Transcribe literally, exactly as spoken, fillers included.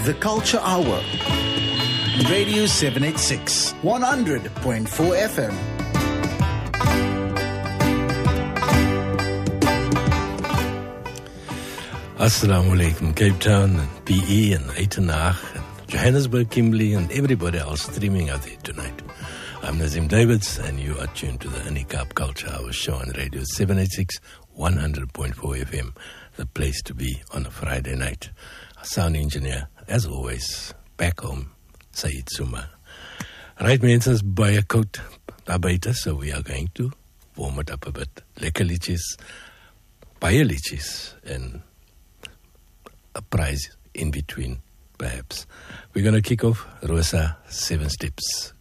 The Culture Hour. Radio seven eighty-six, one hundred point four F M. Assalamu alaikum, Cape Town, and P E, and Uitenhage, and Johannesburg, Kimberley, and everybody else streaming out there tonight. I'm Nazim Davids, and you are tuned to the Unicap Culture Hour show on Radio seven eighty-six, one hundred point four F M, the place to be on a Friday night. Our sound engineer, as always, back home, Said Suma. Right, mense, is baie koud daar buite, so we are going to warm it up a bit. Lekker liedjies, baie liedjies, and a prize in between, perhaps. We're going to kick off Rosa Seven Steps.